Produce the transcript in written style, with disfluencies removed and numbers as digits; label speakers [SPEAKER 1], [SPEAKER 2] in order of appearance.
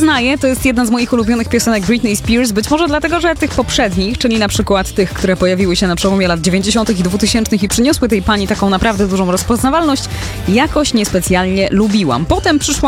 [SPEAKER 1] Przyznaję, to jest jedna z moich ulubionych piosenek Britney Spears, być może dlatego, że tych poprzednich, czyli na przykład tych, które pojawiły się na przełomie lat 90. i 2000 i przyniosły tej pani taką naprawdę dużą rozpoznawalność, jakoś niespecjalnie lubiłam. Potem przyszła